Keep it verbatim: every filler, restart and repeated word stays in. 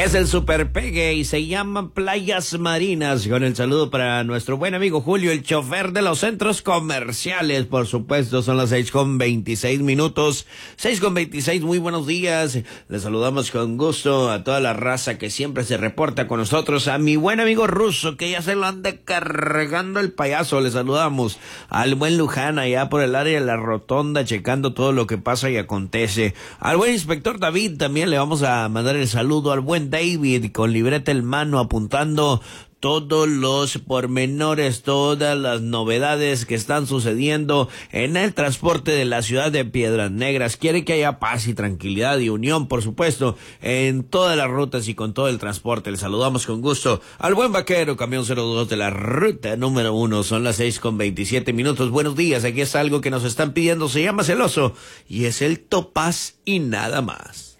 Es el super pegue y se llaman Playas Marinas. Con el saludo para nuestro buen amigo Julio, el chofer de los centros comerciales. Por supuesto, son las seis con veintiséis minutos. seis con veintiséis, muy buenos días. Les saludamos con gusto a toda la raza que siempre se reporta con nosotros. A mi buen amigo Ruso, que ya se lo anda cargando el payaso. Le saludamos al buen Luján allá por el área de la rotonda, checando todo lo que pasa y acontece. Al buen inspector David también le vamos a mandar el saludo. Al buen David con libreta en mano apuntando todos los pormenores, todas las novedades que están sucediendo en el transporte de la ciudad de Piedras Negras. Quiere que haya paz y tranquilidad y unión, por supuesto, en todas las rutas y con todo el transporte. Le saludamos con gusto al buen vaquero, camión cero dos de la ruta número uno. Son las seis con veintisiete minutos. Buenos días, aquí está algo que nos están pidiendo. Se llama Celoso y es el Topaz y nada más.